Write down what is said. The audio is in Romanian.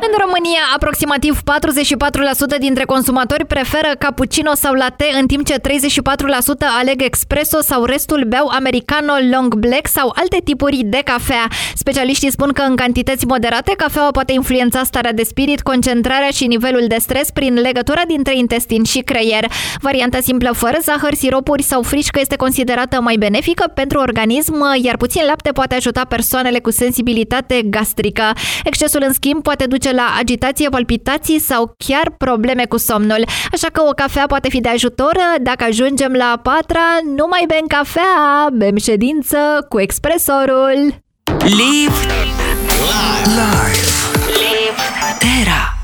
În România, aproximativ 44% dintre consumatori preferă cappuccino sau latte, în timp ce 34% aleg espresso sau restul beau americano, long black sau alte tipuri de cafea. Specialiștii spun că în cantități moderate, cafeaua poate influența starea de spirit, concentrarea și nivelul de stres prin legătura dintre intestin și creier. Varianta simplă fără zahăr, siropuri sau frișcă este considerată mai benefică pentru organism, iar puțin lapte poate ajuta persoanele cu sensibilitate gastrică. Excesul, în schimb, poate duce la agitație, palpitații sau chiar probleme cu somnul. Așa că o cafea poate fi de ajutor. Dacă ajungem la a patra, nu mai bem cafea, bem ședință cu expresorul. Live Live Terra.